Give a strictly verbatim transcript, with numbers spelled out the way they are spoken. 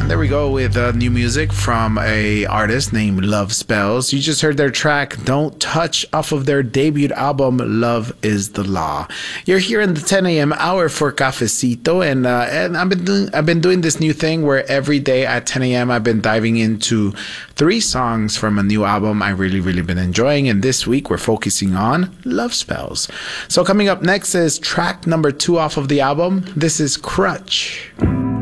And there we go with uh, new music from a artist named Love Spells. You just heard their track Don't Touch off of their debut album Love is the Law. You're here in the ten a.m. hour for Cafecito, and uh, and I've been doing I've been doing this new thing where every day at ten a.m. I've been diving into three songs from a new album I really really been enjoying, and this week we're focusing on Love Spells. So coming up next is track number two off of the album. This is Crutch.